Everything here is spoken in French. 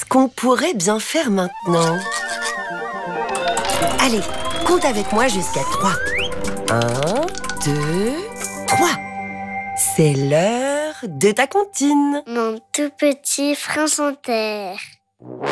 qu'on pourrait bien faire maintenant? Allez, compte avec moi jusqu'à 3. 1, 2, 3. C'est l'heure de ta comptine. Mon tout petit prince en terre.